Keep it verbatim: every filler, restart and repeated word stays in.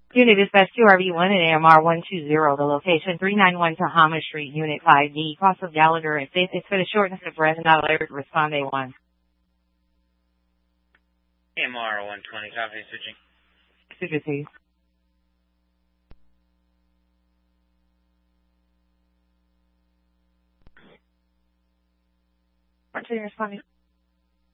Unit dispatch two R V one and A M R one two zero. The location three ninety-one Tahama Street, Unit five D. Cost of Gallagher and fifth is for the shortness of breath, not alert. Respond A one. A M R one twenty, copy, switching. Switch please. Martin responding.